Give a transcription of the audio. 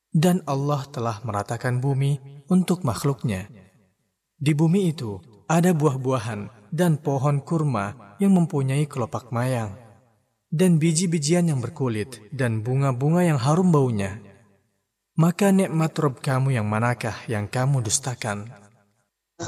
Dan Allah telah meratakan bumi untuk makhluknya. Di bumi itu ada buah-buahan dan pohon kurma yang mempunyai kelopak mayang, dan biji-bijian yang berkulit, dan bunga-bunga yang harum baunya. Maka nikmat Rabb kamu yang manakah yang kamu dustakan?